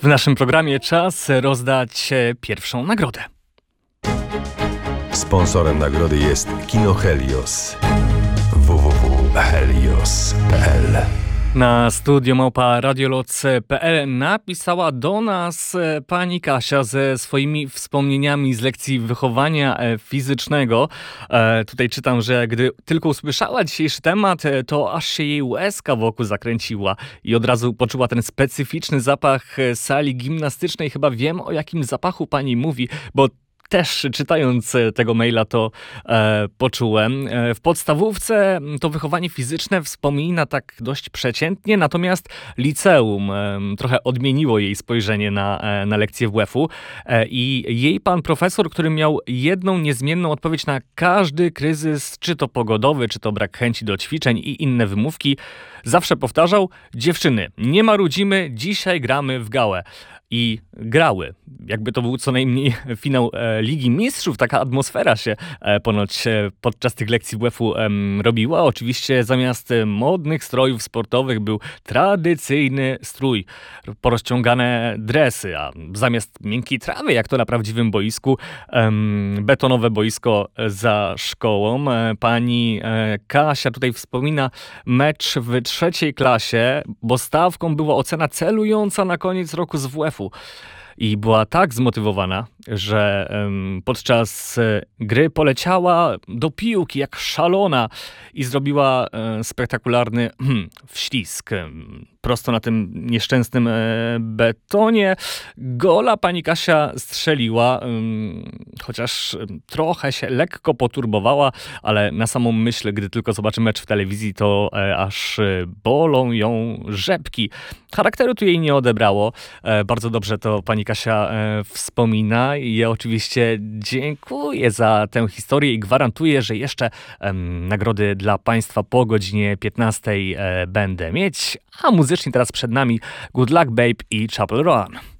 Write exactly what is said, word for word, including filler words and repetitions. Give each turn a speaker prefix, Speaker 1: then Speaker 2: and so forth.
Speaker 1: W naszym programie czas rozdać pierwszą nagrodę.
Speaker 2: Sponsorem nagrody jest Kino Helios. w w w kropka helios kropka p l.
Speaker 1: Na studio małpa radioloc kropka p l napisała do nas pani Kasia ze swoimi wspomnieniami z lekcji wychowania fizycznego. E, tutaj czytam, że gdy tylko usłyszała dzisiejszy temat, to aż się jej łezka wokół zakręciła i od razu poczuła ten specyficzny zapach sali gimnastycznej. Chyba wiem, o jakim zapachu pani mówi, bo też czytając tego maila to e, poczułem. E, w podstawówce to wychowanie fizyczne wspomina tak dość przeciętnie, natomiast liceum e, trochę odmieniło jej spojrzenie na, e, na lekcję W F u e, i jej pan profesor, który miał jedną niezmienną odpowiedź na każdy kryzys, czy to pogodowy, czy to brak chęci do ćwiczeń i inne wymówki, zawsze powtarzał: dziewczyny, nie marudzimy, dzisiaj gramy w gałę. I grały. Jakby to był co najmniej finał e, Ligi Mistrzów. Taka atmosfera się e, ponoć e, podczas tych lekcji W F u e, robiła. Oczywiście zamiast modnych strojów sportowych był tradycyjny strój. Porozciągane dresy, a zamiast miękkiej trawy, jak to na prawdziwym boisku, e, betonowe boisko za szkołą. E, pani e, Kasia tutaj wspomina mecz w trzeciej klasie, bo stawką była ocena celująca na koniec roku z W F u. I była tak zmotywowana, że um, podczas e, gry poleciała do piłki jak szalona i zrobiła e, spektakularny hmm, wślizg e, prosto na tym nieszczęsnym e, betonie. Gola pani Kasia strzeliła, e, chociaż trochę się lekko poturbowała, ale na samą myśl, gdy tylko zobaczy mecz w telewizji, to e, aż bolą ją rzepki. Charakteru tu jej nie odebrało. E, bardzo dobrze to pani Kasia e, wspomina i ja oczywiście dziękuję za tę historię i gwarantuję, że jeszcze e, nagrody dla państwa po godzinie piętnastej e, będę mieć, a muzycznie teraz przed nami Good Luck Babe i Chapel Roan.